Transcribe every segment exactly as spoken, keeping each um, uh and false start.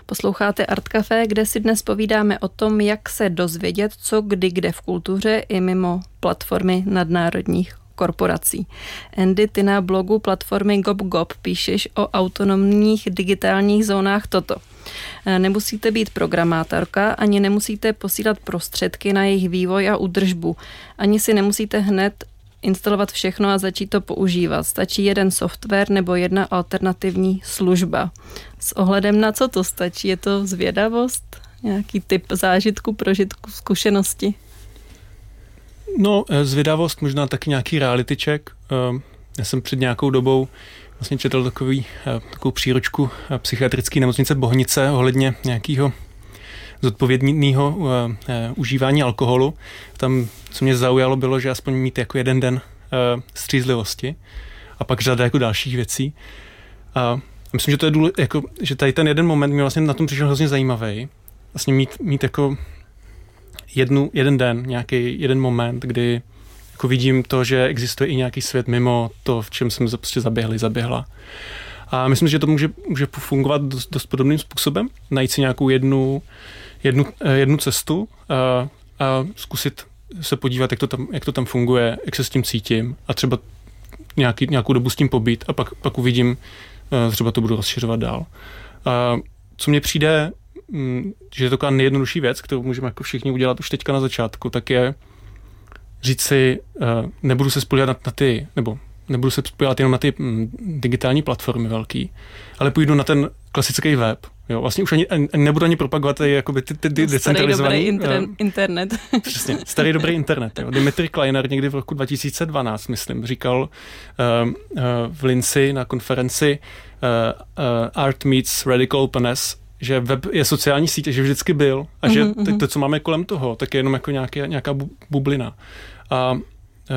Posloucháte Art Café, kde si dnes povídáme o tom, jak se dozvědět, co kdy kde v kultuře i mimo platformy nadnárodních korporací. Andy, ty na blogu platformy GobGob píšeš o autonomních digitálních zónách toto. Nemusíte být programátorka, ani nemusíte posílat prostředky na jejich vývoj a údržbu. Ani si nemusíte hned instalovat všechno a začít to používat. Stačí jeden software nebo jedna alternativní služba. S ohledem na co to stačí? Je to zvědavost? Nějaký typ zážitku, prožitku, zkušenosti? No, zvědavost, možná taky nějaký reality check. Já jsem před nějakou dobou vlastně četl takový, takovou příručku psychiatrické nemocnice Bohnice ohledně nějakého zodpovědného uh, uh, užívání alkoholu. Tam, co mě zaujalo, bylo, že aspoň mít jako jeden den uh, střízlivosti a pak řada jako dalších věcí. A myslím, že to je důle, jako, že tady ten jeden moment mě vlastně na tom přišel hrozně zajímavý. Vlastně mít, mít jako jednu, jeden den, nějaký jeden moment, kdy jako vidím to, že existuje i nějaký svět mimo to, v čem jsem prostě zaběhli, zaběhla. A myslím, že to může, může fungovat dost, dost podobným způsobem. Najít si nějakou jednu, jednu, jednu cestu a, a zkusit se podívat, jak to, tam, jak to tam funguje, jak se s tím cítím a třeba nějaký, nějakou dobu s tím pobít a pak, pak uvidím, třeba to budu rozšiřovat dál. A co mně přijde, že je to taková nejjednodušší věc, kterou můžeme jako všichni udělat už teďka na začátku, tak je říct si, nebudu se spoléhat na, na ty, nebo nebudu se spoléhat jenom na ty m, digitální platformy velký, ale půjdu na ten klasický web. Jo, vlastně už ani, ani nebudu ani propagovat jakoby ty, ty, ty decentralizovaný... Starý dobrý inter, internet. Přesně, starý dobrý internet. Jo. Dimitri Kleiner někdy v roku dva tisíce dvanáct, myslím, říkal uh, uh, v Linci na konferenci uh, uh, Art Meets Radical Openness, že web je sociální sítě, že vždycky byl a že mm-hmm. to, co máme kolem toho, tak je jenom jako nějaké, nějaká bublina. A uh,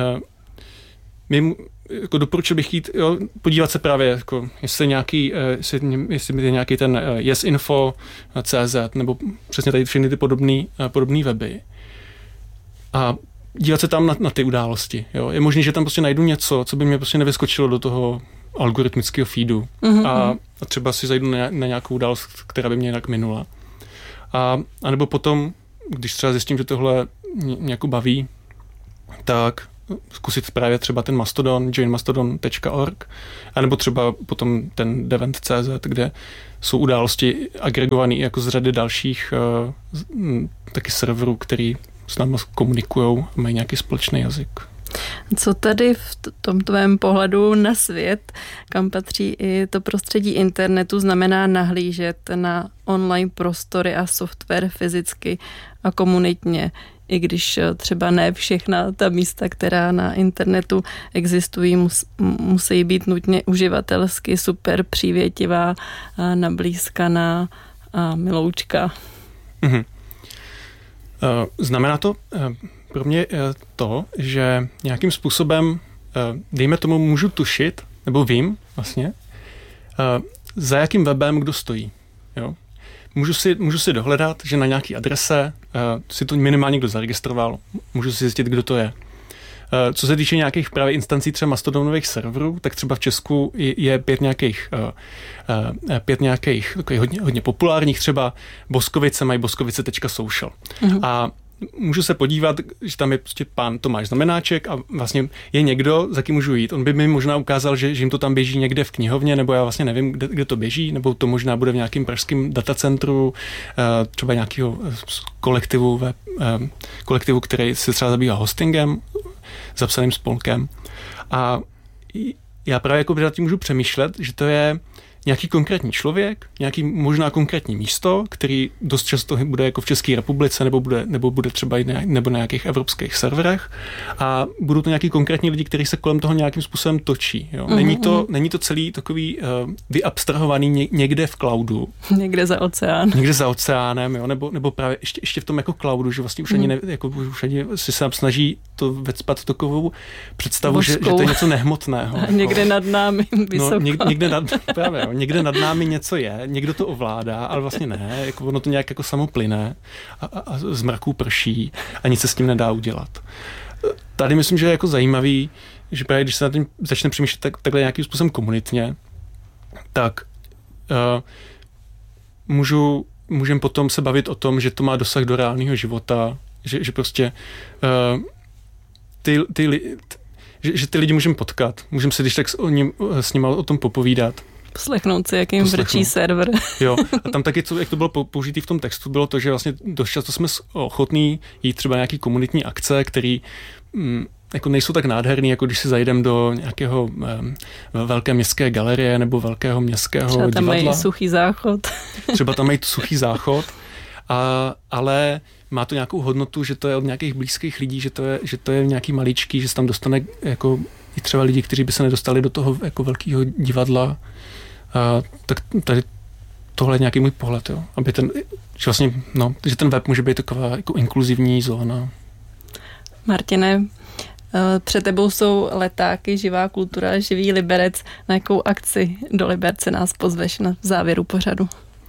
my jako doporučil bych jít, jo, podívat se právě, jako, jestli, nějaký, jestli, jestli je nějaký ten yesinfo tečka cé zet nebo přesně tady všechny ty podobný, podobný weby. A dívat se tam na, na ty události. Jo. Je možné, že tam prostě najdu něco, co by mě prostě nevyskočilo do toho algoritmického feedu. Mm-hmm. A, a třeba si zajdu na, na nějakou událost, která by mě jinak minula. A, a nebo potom, když třeba zjistím, že tohle mě jako baví, tak zkusit právě třeba ten Mastodon, join mastodon tečka org, anebo třeba potom ten devent tečka cé zet, kde jsou události agregované jako z řady dalších uh, taky serverů, který s námi komunikujou a mají nějaký společný jazyk. Co tady v tom tvém pohledu na svět, kam patří i to prostředí internetu, znamená nahlížet na online prostory a software fyzicky a komunitně, i když třeba ne všechna ta místa, která na internetu existují, mus, musí být nutně uživatelsky super přívětivá, nablízkaná a miloučka. Mhm. Znamená to pro mě to, že nějakým způsobem, dejme tomu, můžu tušit, nebo vím vlastně, za jakým webem kdo stojí. Jo? Můžu si, můžu si dohledat, že na nějaký adrese uh, si to minimálně někdo zaregistroval. Můžu si zjistit, kdo to je. Uh, co se týče nějakých právě instancí třeba mastodonových serverů, tak třeba v Česku je, je pět nějakých, uh, uh, pět nějakých takových hodně, hodně populárních, třeba Boskovice mají boskovice tečka social. Mm-hmm. A můžu se podívat, že tam je prostě pán Tomáš Znamenáček a vlastně je někdo, za kým můžu jít. On by mi možná ukázal, že, že jim to tam běží někde v knihovně, nebo já vlastně nevím, kde, kde to běží, nebo to možná bude v nějakém pražském datacentru, třeba nějakého kolektivu, web, kolektivu, který se třeba zabývá hostingem, zapsaným spolkem. A já právě jako nad tím můžu přemýšlet, že to je nějaký konkrétní člověk, nějaký možná konkrétní místo, který dost často bude jako v České republice, nebo bude, nebo bude třeba i ne, nebo na nějakých evropských serverech a budou to nějaký konkrétní lidi, kteří se kolem toho nějakým způsobem točí. Jo. Mm-hmm. Není to, není to celý takový uh, vyabstrahovaný ně, někde v cloudu. Někde za oceán. Někde za oceánem, jo, nebo, nebo právě ještě, ještě v tom jako cloudu, že vlastně už ani, ne, jako, už ani si se snaží to vecpat takovou představu, že, že to je něco nehmotného. Jako. Někde nad námi vysoko. No, něk, někde nad, právě, jo, někde nad námi něco je, někdo to ovládá, ale vlastně ne, jako ono to nějak jako samo plyne a, a, a z mraků prší a nic se s tím nedá udělat. Tady myslím, že je jako zajímavý, že právě když se na tím začne přemýšlet tak, takhle nějakým způsobem komunitně, tak uh, můžu, můžem potom se bavit o tom, že to má dosah do reálného života, že, že prostě uh, ty, ty, že, že ty lidi můžeme potkat, můžeme se když tak s, o ním, s nimi o tom popovídat. Poslechnout si, jak jim vrčí server. Jo, a tam taky, co, jak to bylo použité v tom textu, bylo to, že vlastně dost často jsme ochotní jít třeba nějaký komunitní akce, který mm, jako nejsou tak nádherný, jako když si zajdem do nějakého um, velké městské galerie nebo velkého městského třeba divadla. Třeba tam mají suchý záchod. Třeba tam mají suchý záchod, a, ale má to nějakou hodnotu, že to je od nějakých blízkých lidí, že to je, že to je nějaký maličký, že se tam dostane jako i třeba lidi, kteří by se nedostali do toho jako velkého divadla. A, tak tady tohle je nějaký můj pohled, jo. Aby ten, že vlastně, no, že ten web může být taková jako inkluzivní zóna. Martine, před tebou jsou letáky, živá kultura, živý Liberec. Na jakou akci do Liberce nás pozveš na závěru pořadu?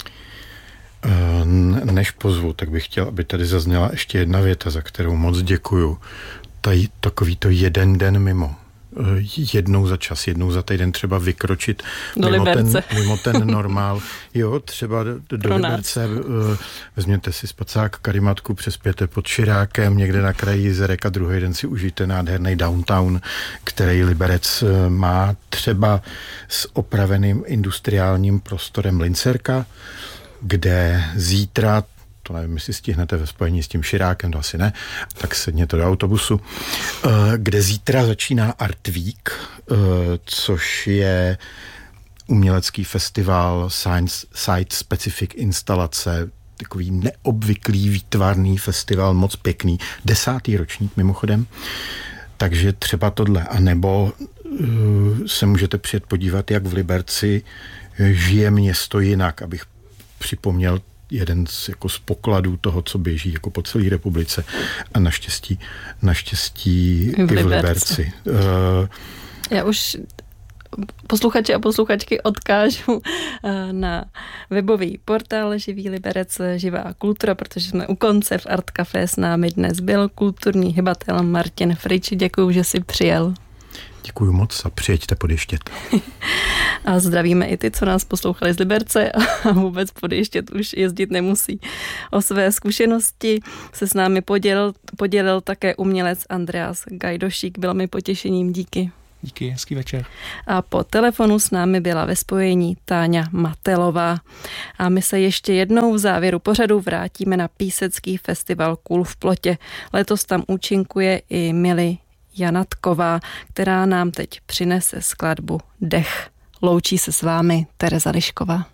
Než pozvu, tak bych chtěl, aby tady zazněla ještě jedna věta, za kterou moc děkuju. Tady takový to jeden den mimo. Jednou za čas, jednou za týden třeba vykročit do mimo Liberce. ten, mimo ten normál. Jo, třeba do, do Liberce. Vezměte si spacák, karimatku, přespěte pod Širákem, někde na kraji Jezerek a druhý den si užijte nádherný downtown, který Liberec má třeba s opraveným industriálním prostorem Lincerka, kde zítra, to nevím, jestli stihnete ve spojení s tím Širákem, to asi ne, tak sedněte do autobusu, kde zítra začíná Art Week, což je umělecký festival, science, site specific instalace, takový neobvyklý výtvarný festival, moc pěkný, desátý ročník mimochodem, takže třeba tohle, anebo se můžete přijet podívat, jak v Liberci žije město jinak, abych připomněl jeden z, jako z pokladů toho, co běží jako po celé republice a naštěstí, naštěstí v i v Liberci. Liberci. Uh, Já už posluchači a posluchačky odkážu na webový portál Živý Liberec, živá kultura, protože jsme u konce v Art Café. S námi dnes byl kulturní hybatel Martin Frič. Děkuju, že jsi přijel. Děkuju moc a přijeďte podještět. A zdravíme i ty, co nás poslouchali z Liberce a vůbec podještět už jezdit nemusí. O své zkušenosti se s námi podělil, podělil také umělec Andreas Gajdošík. Bylo mi potěšením, díky. Díky, hezký večer. A po telefonu s námi byla ve spojení Táňa Matelová. A my se ještě jednou v závěru pořadu vrátíme na písecký festival Kůl v plotě. Letos tam účinkuje i Mili Janatková, která nám teď přinese skladbu Dech. Loučí se s vámi Tereza Lišková.